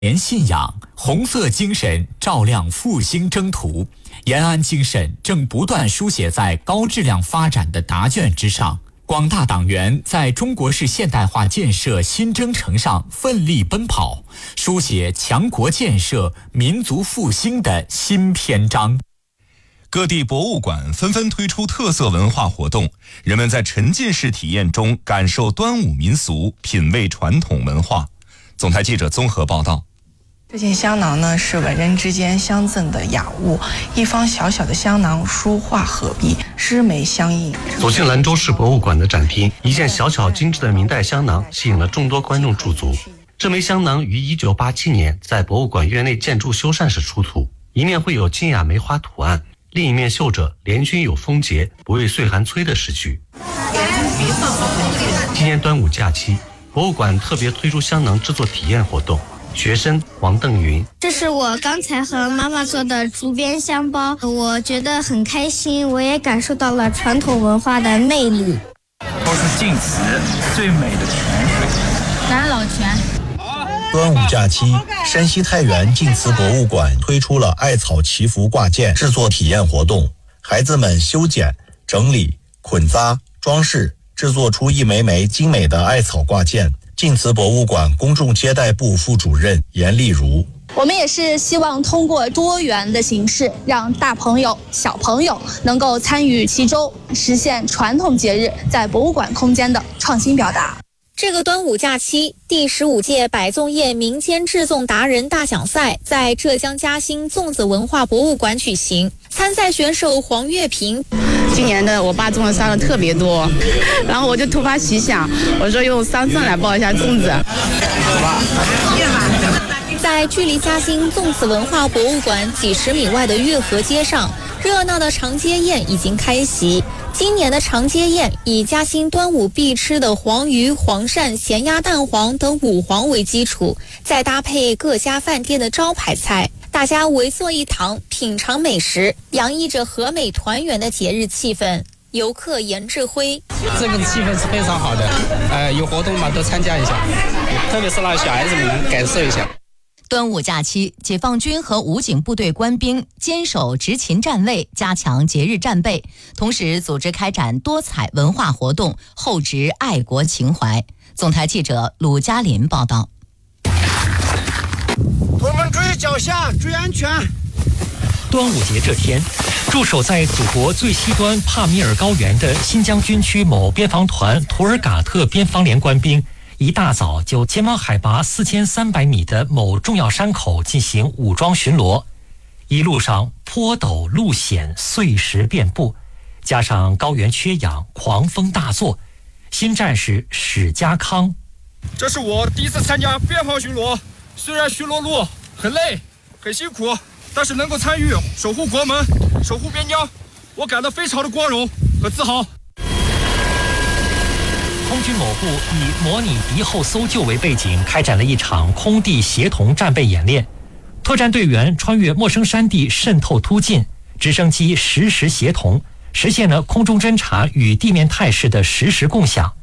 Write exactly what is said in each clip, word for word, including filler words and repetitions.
年信仰，红色精神照亮复兴征途，延安精神正不断书写在高质量发展的答卷之上。广大党员在中国式现代化建设新征程上奋力奔跑，书写强国建设、民族复兴的新篇章。 各地博物馆纷纷推出特色文化活动，人们在沉浸式体验中感受端午民俗，品味传统文化。总台记者综合报道。 这件香囊呢，是文人之间相赠的雅物，一方小小的香囊，书画合璧，诗眉相映。 走进兰州市博物馆的展厅，一件小巧精致的明代香囊吸引了众多观众驻足。这枚香囊于一九八七年在博物馆院内建筑修缮时出土，一面绘有金雅梅花图案，另一面绣着联军有丰节，不畏岁寒催的诗句。今年端午假期，博物馆特别推出香囊制作体验活动。学生王邓云， 这是我刚才和妈妈做的竹编香包，我觉得很开心，我也感受到了传统文化的魅力。 都是晋祠最美的泉水， 南老泉。 端午假期，山西太原晋祠博物馆推出了艾草祈福挂件制作体验活动，孩子们修剪、整理、捆扎、装饰，制作出一枚枚精美的艾草挂件。晋祠博物馆公众接待部副主任严丽如， 我们也是希望通过多元的形式，让大朋友、小朋友能够参与其中，实现传统节日在博物馆空间的创新表达。 这个端午假期，第十五届百粽业民间制粽达人大奖赛在浙江嘉兴粽子文化博物馆举行。参赛选手黄月平， 今年的我爸种的桑葚特别多，然后我就突发奇想，我说用桑葚来包一下粽子。 在距离嘉兴粽子文化博物馆几十米外的月河街上，热闹的长街宴已经开席。今年的长街宴以嘉兴端午必吃的黄鱼、黄鳝、咸鸭蛋黄等五黄为基础，再搭配各家饭店的招牌菜，大家围坐一堂，品尝美食，洋溢着和美团圆的节日气氛。游客严志辉， 这个气氛是非常好的，呃，有活动嘛都参加一下，特别是让小孩子们能感受一下。 端午假期，解放军和武警部队官兵坚守执勤站位，加强节日战备，同时组织开展多彩文化活动，厚植爱国情怀。总台记者鲁嘉林报道。 我们注意脚下，注意安全。 端午节这天，驻守在祖国最西端帕米尔高原的新疆军区某边防团图尔嘎特边防连官兵一大早就前往海拔四千三百米的某重要山口进行武装巡逻，一路上坡陡路险，碎石遍布，加上高原缺氧，狂风大作。新战士史家康， 这是我第一次参加边防巡逻，虽然巡逻路很累很辛苦，但是能够参与守护国门、守护边疆，我感到非常的光荣和自豪。 空军某部以模拟敌后搜救为背景，开展了一场空地协同战备演练。特战队员穿越陌生山地，渗透突进，直升机实时协同，实现了空中侦察与地面态势的实时共享。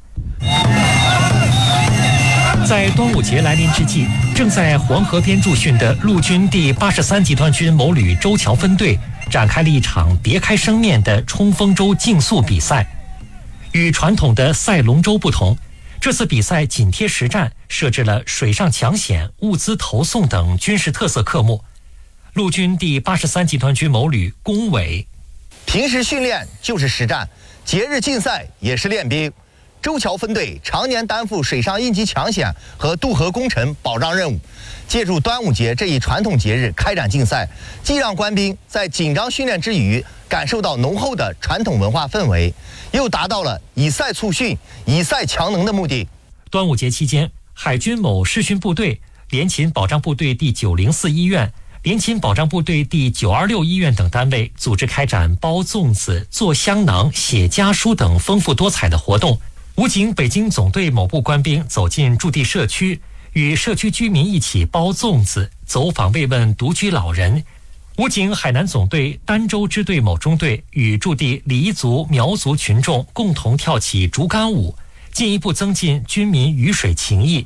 在端午节来临之际，正在黄河边驻训的陆军第八十三集团军某旅周桥分队展开了一场别开生面的冲锋舟竞速比赛。与传统的赛龙舟不同，这次比赛紧贴实战，设置了水上抢险、物资投送等军事特色科目。陆军第八十三集团军某旅龚伟， 平时训练就是实战，节日竞赛也是练兵。周桥分队常年担负水上应急抢险和渡河工程保障任务，借助端午节这一传统节日开展竞赛，既让官兵在紧张训练之余感受到浓厚的传统文化氛围，又达到了以赛促训、以赛强能的目的。 端午节期间，海军某视训部队、联勤保障部队第九零四医院、联勤保障部队第九二六医院等单位组织开展包粽子、做香囊、写家书等丰富多彩的活动。武警北京总队某部官兵走进驻地社区，与社区居民一起包粽子，走访慰问独居老人。武警海南总队儋州支队某中队与驻地黎族、苗族群众共同跳起竹竿舞，进一步增进军民鱼水情谊。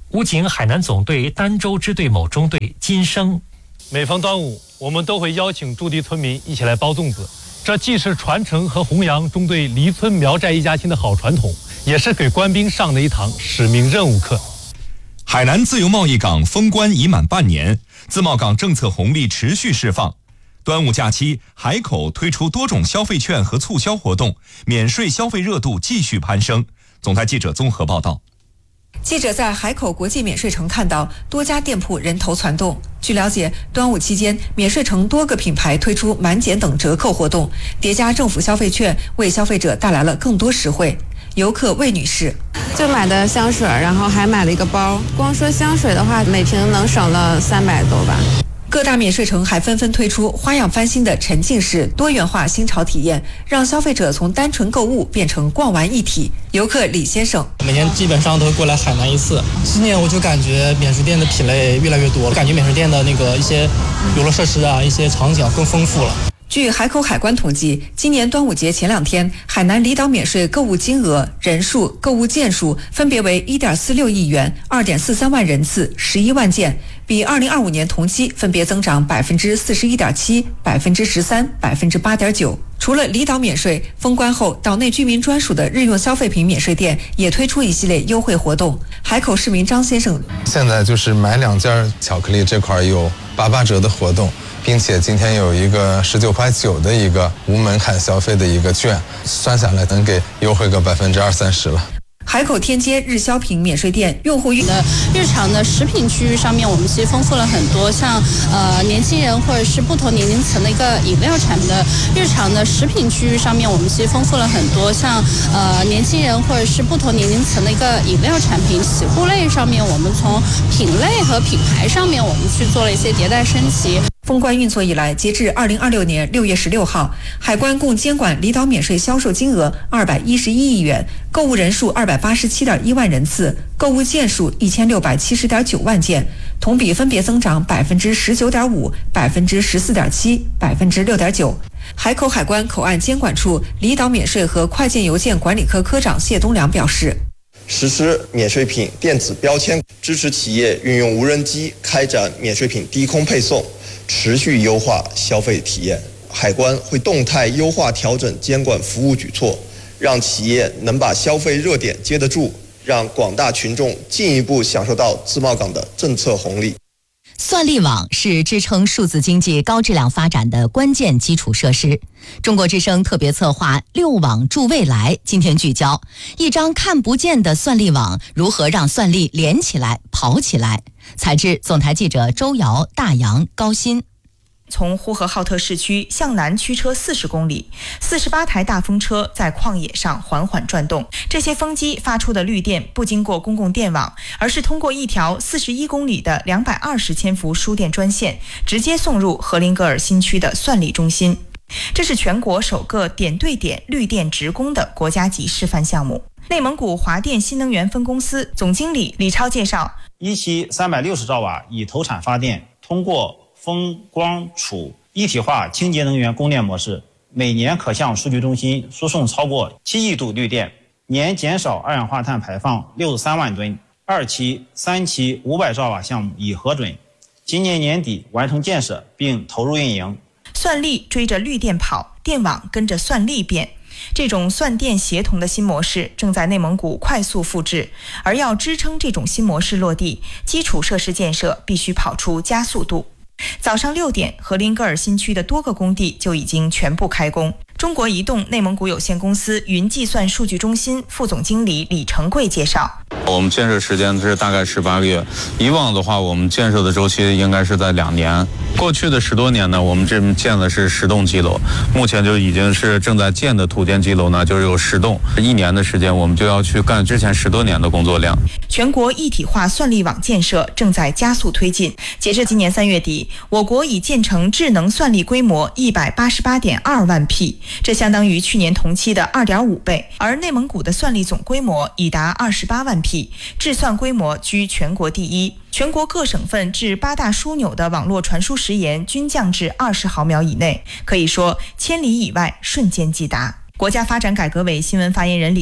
武警海南总队儋州支队某中队金生。 每逢端午，我们都会邀请驻地村民一起来包粽子，这既是传承和弘扬中队离村苗寨一家亲的好传统，也是给官兵上的一堂使命任务课。 海南自由贸易港封关已满半年，自贸港政策红利持续释放。端午假期，海口推出多种消费券和促销活动，免税消费热度继续攀升。总台记者综合报道。 记者在海口国际免税城看到多家店铺人头攒动。据了解，端午期间，免税城多个品牌推出满减等折扣活动，叠加政府消费券，为消费者带来了更多实惠。游客魏女士就买的香水，然后还买了一个包，光说香水的话，每瓶能省了三百多吧。 各大免税城还纷纷推出花样翻新的沉浸式多元化新潮体验，让消费者从单纯购物变成逛完一体。游客李先生每年基本上都会过来海南一次，今年我就感觉免税店的品类越来越多，感觉免税店的那个一些游乐设施啊，一些场景更丰富了。 据海口海关统计，今年端午节前两天，海南离岛免税购物金额、人数、购物件数分别为 一点四六亿元、二点四三万人次、十一万件，比二零二五年同期分别增长百分之四十一点七、百分之十三、百分之八点九。除了离岛免税，封关后岛内居民专属的日用消费品免税店也推出一系列优惠活动。海口市民张先生， 现在就是买两件巧克力这块有八八折的活动。并且今天有一个十九块九的一个无门槛消费的一个券，算下来能给优惠个百分之二三十了。 海口天街日销品免税店用户的日常的食品区域上面，我们其实丰富了很多，像呃年轻人或者是不同年龄层的一个饮料产品的日常的食品区域上面，我们其实丰富了很多，像呃年轻人或者是不同年龄层的一个饮料产品。洗护类上面，我们从品类和品牌上面，我们去做了一些迭代升级。 封关运作以来，截至二零二六年六月十六号，海关共监管离岛免税销售金额二百一十一亿元，购物人数二百八十七点一万人次，购物件数一千六百七十点九万件，同比分别增长百分之十九点五、百分之十四点七、百分之六点九。海口海关口岸监管处离岛免税和快件邮件管理科科长谢东良表示， 实施免税品电子标签，支持企业运用无人机开展免税品低空配送，持续优化消费体验。海关会动态优化调整监管服务举措，让企业能把消费热点接得住，让广大群众进一步享受到自贸港的政策红利。 算力网是支撑数字经济高质量发展的关键基础设施。中国之声特别策划六网助未来，今天聚焦一张看不见的算力网如何让算力连起来跑起来。采制总台记者周瑶、大洋、高鑫。 从呼和浩特市区向南驱车四十公里，四十八台大风车在旷野上缓缓转动。这些风机发出的绿电不经过公共电网，而是通过一条四十一公里的两百二十千伏输电专线，直接送入荷林格尔新区的算力中心。这是全国首个点对点绿电直供的国家级示范项目。内蒙古华电新能源分公司总经理李超介绍， 一期三百六十兆瓦以投产发电，通过风光储一体化清洁能源供电模式，每年可向数据中心输送超过七亿度绿电，年减少二氧化碳排放六十三万吨。二期、三期五百兆瓦项目已核准，今年年底完成建设并投入运营。 算力追着绿电跑，电网跟着算力变。这种算电协同的新模式正在内蒙古快速复制，而要支撑这种新模式落地，基础设施建设必须跑出加速度。早上六点，荷林格尔新区的多个工地就已经全部开工。中国移动内蒙古有限公司云计算数据中心副总经理李成贵介绍， 我们建设时间是大概十八个月，以往的话我们建设的周期应该是在两年。过去的十多年呢，我们这建的是十栋基楼，目前就已经是正在建的土建基楼呢，就是有十栋，一年的时间我们就要去干之前十多年的工作量。 全国一体化算力网建设正在加速推进，截至今年三月底，我国已建成智能算力规模一百八十八点二万匹，这相当于去年同期的二点五倍。而内蒙古的算力总规模已达二十八万匹，智算规模居全国第一。全国各省份至八大枢纽的网络传输时延均降至二十毫秒以内，可以说千里以外瞬间即达。国家发展改革委新闻发言人李